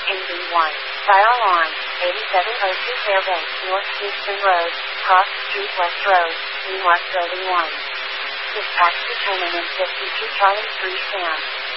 NB1. Fire alarm. 8702 Fairbanks North Houston Road, Cross Street West Road, Newmark Building 1. Dispatch determinant 52 Charlie 3 Sam.